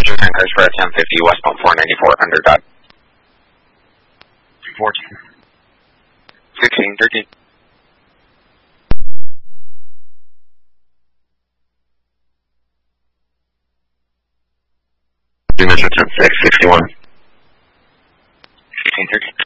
Approach with tankers for 1050 westbound 494 under dot. 14. 16, 13. Dimension 10, 6, 61. 15, 13.